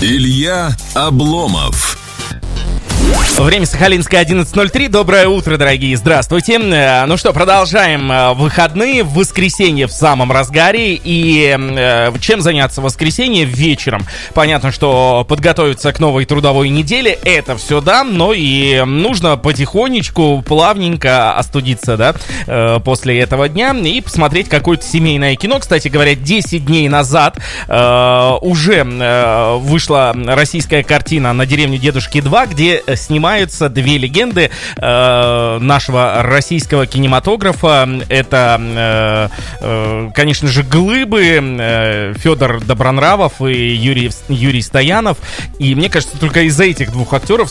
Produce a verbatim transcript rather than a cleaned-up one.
Илья Обломов. Время Сахалинское одиннадцать ноль три. Доброе утро, дорогие. Здравствуйте. Ну что, продолжаем выходные. В воскресенье в самом разгаре. И э, чем заняться в воскресенье? Вечером. Понятно, что подготовиться к новой трудовой неделе. Это все да, но и нужно потихонечку, плавненько остудиться, да, э, после этого дня и посмотреть какое-то семейное кино. Кстати говоря, десять дней назад э, уже э, вышла российская картина «На деревне дедушки два», где снимаются две легенды э, нашего российского кинематографа. Это, э, э, конечно же, глыбы э, Федор Добронравов и Юрий, Юрий Стоянов. И мне кажется, только из-за этих двух актеров